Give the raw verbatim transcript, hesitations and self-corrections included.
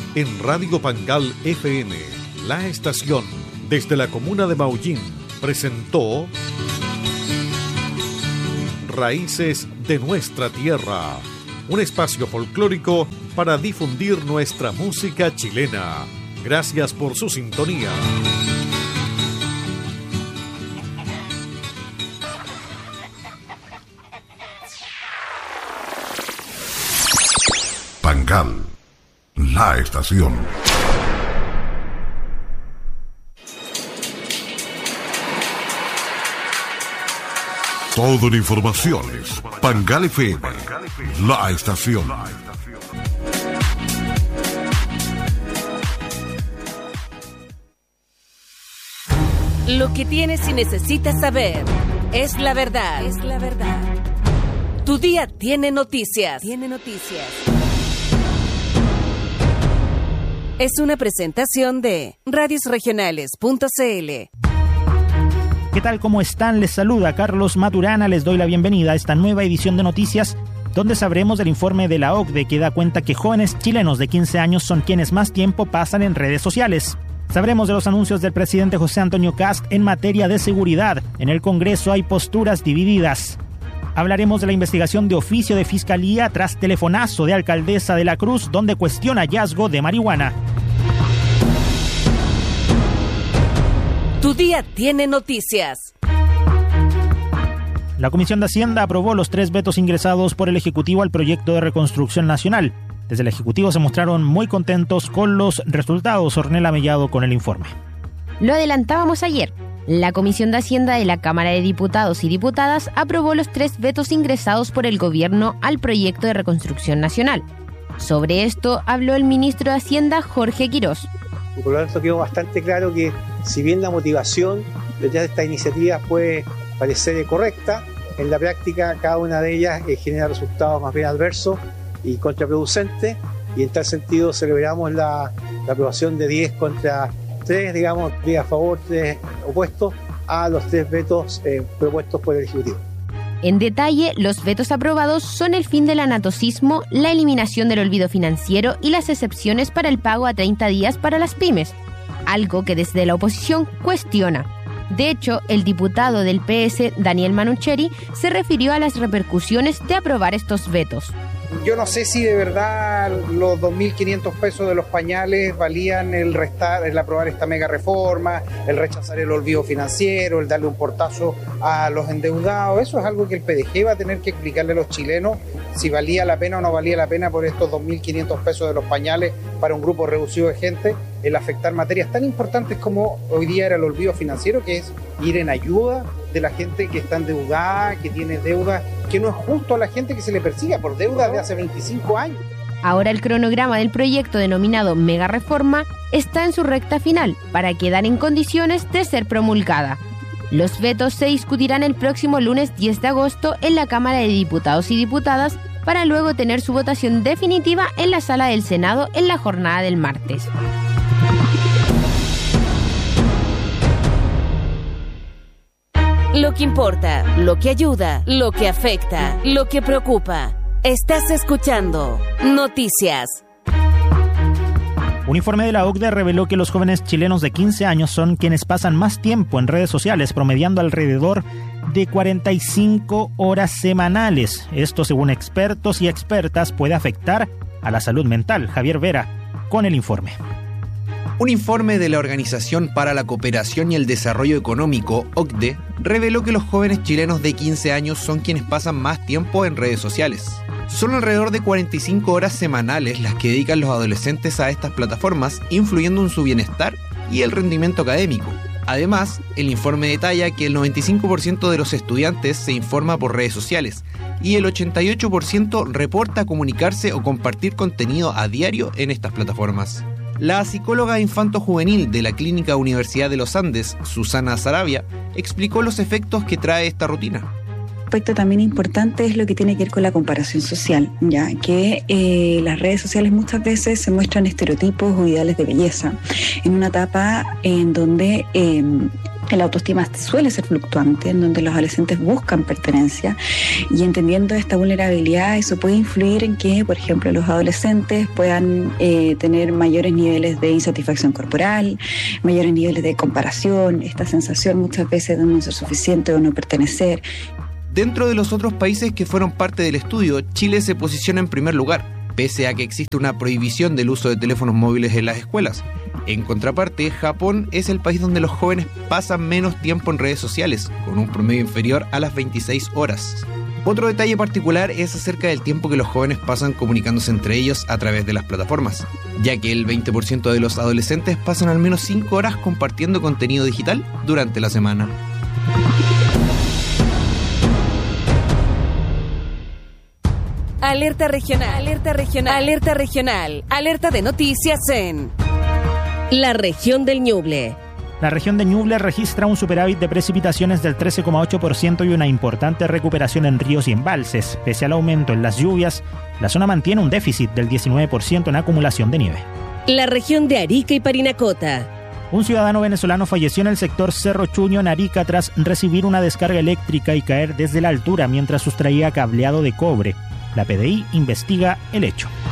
en Radio Pangal F M, la estación desde la comuna de Maullín, presentó Raíces de nuestra tierra, un espacio folclórico para difundir nuestra música chilena. Gracias por su sintonía. Pangal, la estación. Todo en informaciones. Pangal F M, la estación. Lo que tienes y necesitas saber es la verdad. Es la verdad. Tu día tiene noticias. Tiene noticias. Es una presentación de radios regionales punto c l. ¿Qué tal? ¿Cómo están? Les saluda Carlos Maturana. Les doy la bienvenida a esta nueva edición de noticias, donde sabremos del informe de la O C D E que da cuenta que jóvenes chilenos de quince años son quienes más tiempo pasan en redes sociales. Sabremos de los anuncios del presidente José Antonio Kast en materia de seguridad. En el Congreso hay posturas divididas. Hablaremos de la investigación de oficio de Fiscalía tras telefonazo de alcaldesa de La Cruz, donde cuestiona hallazgo de marihuana. Tu día tiene noticias. La Comisión de Hacienda aprobó los tres vetos ingresados por el Ejecutivo al proyecto de reconstrucción nacional. Desde el Ejecutivo se mostraron muy contentos con los resultados. Ornella Mellado con el informe. Lo adelantábamos ayer. La Comisión de Hacienda de la Cámara de Diputados y Diputadas aprobó los tres vetos ingresados por el Gobierno al proyecto de reconstrucción nacional. Sobre esto habló el ministro de Hacienda, Jorge Quirós. Y por lo tanto quedó bastante claro que si bien la motivación detrás de esta iniciativa puede parecer correcta, en la práctica cada una de ellas eh, genera resultados más bien adversos y contraproducentes, y en tal sentido celebramos la, la aprobación de diez contra tres, digamos, diez a favor, tres opuestos a los tres vetos eh, propuestos por el Ejecutivo. En detalle, los vetos aprobados son el fin del anatocismo, la eliminación del olvido financiero y las excepciones para el pago a treinta días para las pymes, algo que desde la oposición cuestiona. De hecho, el diputado del P S, Daniel Manucheri, se refirió a las repercusiones de aprobar estos vetos. Yo no sé si de verdad los dos mil quinientos pesos de los pañales valían el restar, el aprobar esta mega reforma, el rechazar el olvido financiero, el darle un portazo a los endeudados. Eso es algo que el P D G va a tener que explicarle a los chilenos si valía la pena o no valía la pena por estos dos mil quinientos pesos de los pañales para un grupo reducido de gente, el afectar materias tan importantes como hoy día era el olvido financiero, que es ir en ayuda de la gente que está endeudada, que tiene deuda, que no es justo a la gente que se le persiga por deudas de hace veinticinco años. Ahora el cronograma del proyecto denominado Mega Reforma está en su recta final para quedar en condiciones de ser promulgada. Los vetos se discutirán el próximo lunes diez de agosto en la Cámara de Diputados y Diputadas para luego tener su votación definitiva en la Sala del Senado en la jornada del martes. Lo que importa, lo que ayuda, lo que afecta, lo que preocupa. Estás escuchando Noticias. Un informe de la O C D E reveló que los jóvenes chilenos de quince años son quienes pasan más tiempo en redes sociales, promediando alrededor de cuarenta y cinco horas semanales. Esto, según expertos y expertas, puede afectar a la salud mental. Javier Vera con el informe. Un informe de la Organización para la Cooperación y el Desarrollo Económico, O C D E, reveló que los jóvenes chilenos de quince años son quienes pasan más tiempo en redes sociales. Son alrededor de cuarenta y cinco horas semanales las que dedican los adolescentes a estas plataformas, influyendo en su bienestar y el rendimiento académico. Además, el informe detalla que el noventa y cinco por ciento de los estudiantes se informa por redes sociales y el ochenta y ocho por ciento reporta comunicarse o compartir contenido a diario en estas plataformas. La psicóloga infanto-juvenil de la Clínica Universidad de los Andes, Susana Sarabia, explicó los efectos que trae esta rutina. Un aspecto también importante es lo que tiene que ver con la comparación social, ya que eh, las redes sociales muchas veces se muestran estereotipos o ideales de belleza en una etapa en donde eh, la autoestima suele ser fluctuante, en donde los adolescentes buscan pertenencia, y entendiendo esta vulnerabilidad, eso puede influir en que, por ejemplo, los adolescentes puedan eh, tener mayores niveles de insatisfacción corporal, mayores niveles de comparación, esta sensación muchas veces de no ser suficiente o no pertenecer. Dentro de los otros países que fueron parte del estudio, Chile se posiciona en primer lugar, pese a que existe una prohibición del uso de teléfonos móviles en las escuelas. En contraparte, Japón es el país donde los jóvenes pasan menos tiempo en redes sociales, con un promedio inferior a las veintiséis horas. Otro detalle particular es acerca del tiempo que los jóvenes pasan comunicándose entre ellos a través de las plataformas, ya que el veinte por ciento de los adolescentes pasan al menos cinco horas compartiendo contenido digital durante la semana. Alerta regional, alerta regional, alerta regional, alerta de noticias en la región del Ñuble. La región de Ñuble registra un superávit de precipitaciones del trece coma ocho por ciento y una importante recuperación en ríos y embalses. Pese al aumento en las lluvias, la zona mantiene un déficit del diecinueve por ciento en acumulación de nieve. La región de Arica y Parinacota. Un ciudadano venezolano falleció en el sector Cerro Chuño, en Arica, tras recibir una descarga eléctrica y caer desde la altura mientras sustraía cableado de cobre. La P D I investiga el hecho.